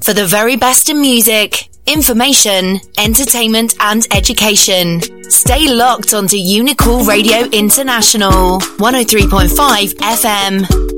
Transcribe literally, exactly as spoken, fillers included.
for the very best in music, information, entertainment and education. Stay locked onto Unicool Radio International, one oh three point five F M.